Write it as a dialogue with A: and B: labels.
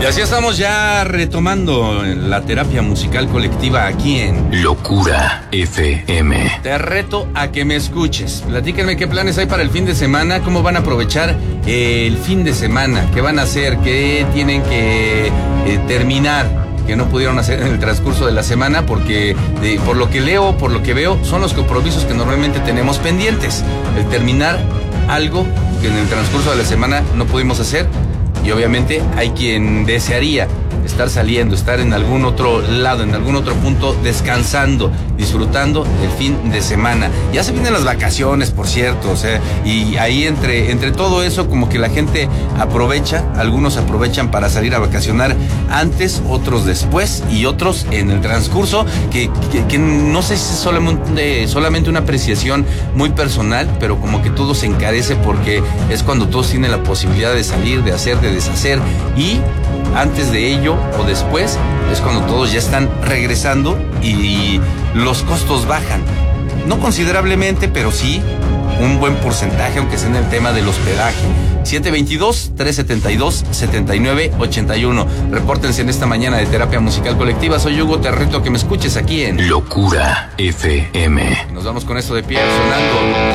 A: Y así estamos ya retomando la terapia musical colectiva aquí en
B: Locura FM.
A: Te reto a que me escuches. Platíquenme qué planes hay para el fin de semana, cómo van a aprovechar el fin de semana, qué van a hacer, qué tienen que terminar, que no pudieron hacer en el transcurso de la semana, porque por lo que leo, por lo que veo, son los compromisos que normalmente tenemos pendientes. El terminar algo que en el transcurso de la semana no pudimos hacer. Y obviamente hay quien desearía estar saliendo, estar en algún otro lado, en algún otro punto, descansando, disfrutando el fin de semana. Ya se vienen las vacaciones, por cierto, o sea, y ahí entre todo eso como que la gente aprovecha, algunos aprovechan para salir a vacacionar antes, otros después y otros en el transcurso, que no sé si es solamente una apreciación muy personal, pero como que todo se encarece porque es cuando todos tienen la posibilidad de salir, de hacer, de deshacer, y antes de ello o después es cuando todos ya están regresando y los costos bajan. No considerablemente, pero sí un buen porcentaje, aunque sea en el tema del hospedaje. 722-372-7981. Repórtense en esta mañana de terapia musical colectiva. Soy Hugo, te reto a que me escuches aquí en
B: Locura FM.
A: Nos vamos con esto de pie sonando.